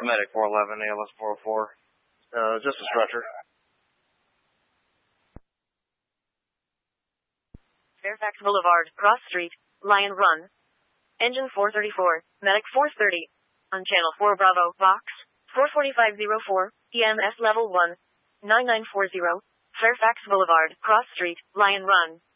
Medic 411, ALS 404. Just a stretcher. Fairfax Boulevard, Cross Street, Lion Run. Engine 434, Medic 430. On Channel 4 Bravo, Box 44504, EMS Level 1, 9940, Fairfax Boulevard, Cross Street, Lion Run.